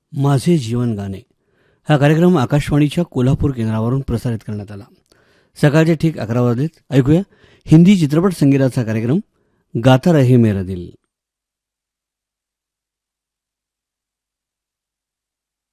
माझे जीवन गाणे हा कार्यक्रम आकाशवाणीच्या कोल्हापूर केंद्रावरून प्रसारित करण्यात आला. सकाळचे ठीक 11 वाजलेत. ऐकूया हिंदी चित्रपट संगीताचा कार्यक्रम गाता रहे मेरा दिल.